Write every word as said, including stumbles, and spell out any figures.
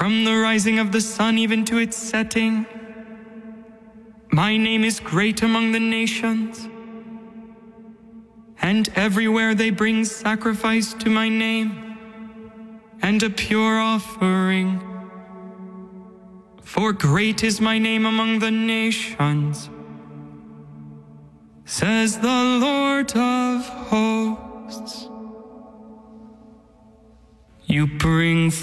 From the rising of the sun even to its setting, my name is great among the nations, and everywhere they bring sacrifice to my name, and a pure offering. For great is my name among the nations, says the Lord of hosts. You bring forth